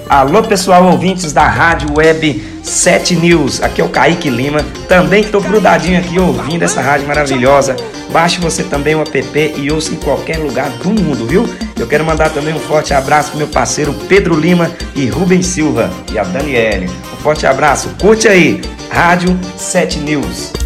Alô pessoal, ouvintes da Rádio Web 7 News, aqui é o Kaique Lima, também estou grudadinho aqui ouvindo essa rádio maravilhosa. Baixe você também o app e ouça em qualquer lugar do mundo, viu? Eu quero mandar também um forte abraço pro meu parceiro Pedro Lima e Rubens Silva e a Daniele. Um forte abraço, curte aí, Rádio 7 News.